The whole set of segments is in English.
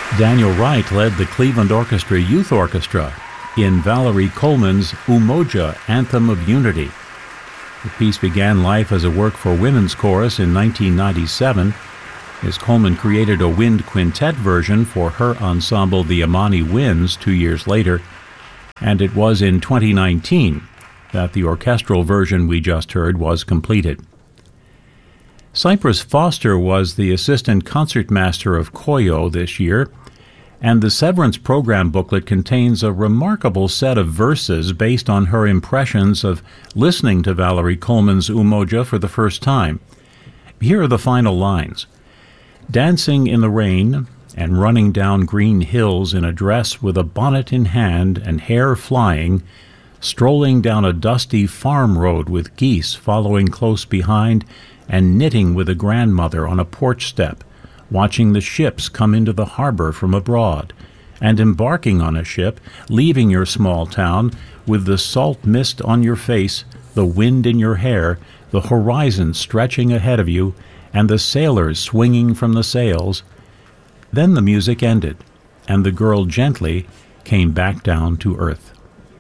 Daniel Wright led the Cleveland Orchestra Youth Orchestra in Valerie Coleman's Umoja, Anthem of Unity. The piece began life as a work for women's chorus in 1997, as Coleman created a wind quintet version for her ensemble, the Amani Winds, 2 years later, and it was in 2019 that the orchestral version we just heard was completed. Cypress Foster was the assistant concertmaster of Koyo this year, and the Severance program booklet contains a remarkable set of verses based on her impressions of listening to Valerie Coleman's Umoja for the first time. Here are the final lines. Dancing in the rain and running down green hills in a dress with a bonnet in hand and hair flying, strolling down a dusty farm road with geese following close behind, and knitting with a grandmother on a porch step, watching the ships come into the harbor from abroad, and embarking on a ship, leaving your small town, with the salt mist on your face, the wind in your hair, the horizon stretching ahead of you, and the sailors swinging from the sails. Then the music ended, and the girl gently came back down to earth.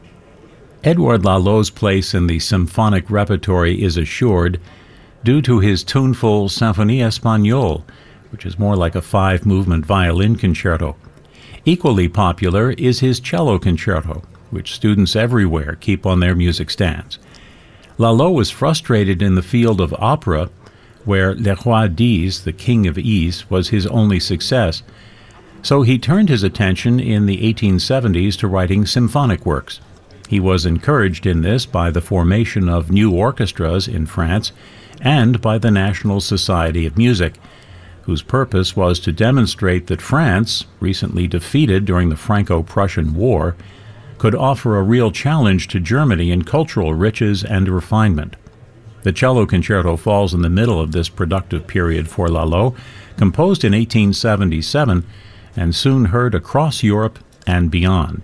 Edouard Lalot's place in the symphonic repertory is assured due to his tuneful Symphonie Espagnole, which is more like a 5-movement violin concerto. Equally popular is his cello concerto, which students everywhere keep on their music stands. Lalot was frustrated in the field of opera, where Le Roi d'Is, the King of Is, was his only success, so he turned his attention in the 1870s to writing symphonic works. He was encouraged in this by the formation of new orchestras in France and by the National Society of Music, whose purpose was to demonstrate that France, recently defeated during the Franco-Prussian War, could offer a real challenge to Germany in cultural riches and refinement. The cello concerto falls in the middle of this productive period for Lalot, composed in 1877 and soon heard across Europe and beyond.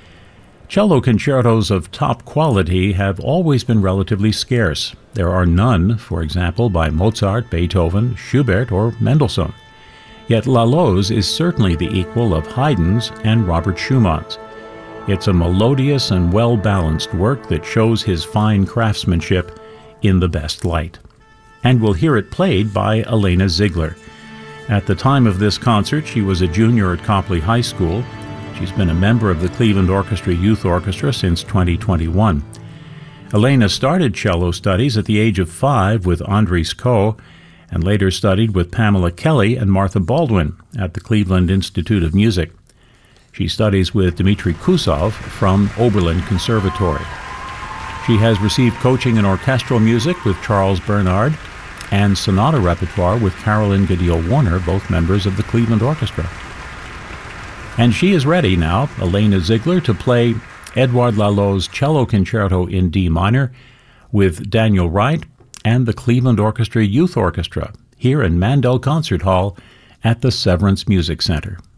Cello concertos of top quality have always been relatively scarce. There are none, for example, by Mozart, Beethoven, Schubert, or Mendelssohn. Yet Lalot's is certainly the equal of Haydn's and Robert Schumann's. It's a melodious and well-balanced work that shows his fine craftsmanship in the best light. And we'll hear it played by Elena Ziegler. At the time of this concert, she was a junior at Copley High School. She's been a member of the Cleveland Orchestra Youth Orchestra since 2021. Elena started cello studies at the age of 5 with Andres Koh, and later studied with Pamela Kelly and Martha Baldwin at the Cleveland Institute of Music. She studies with Dmitry Kusov from Oberlin Conservatory. She has received coaching in orchestral music with Charles Bernard and sonata repertoire with Carolyn Gadil-Warner, both members of the Cleveland Orchestra. And she is ready now, Elena Ziegler, to play Edouard Lalot's cello concerto in D minor with Daniel Wright and the Cleveland Orchestra Youth Orchestra here in Mandel Concert Hall at the Severance Music Center.